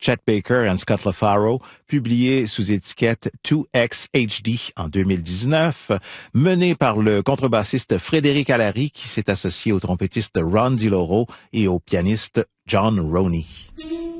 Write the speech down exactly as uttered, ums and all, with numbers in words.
Chet Baker et Scott LaFaro, publié sous étiquette deux X H D en deux mille dix-neuf, mené par le contrebassiste Frédéric Allary qui s'est associé au trompettiste Ron DiLoro et au pianiste John Roney.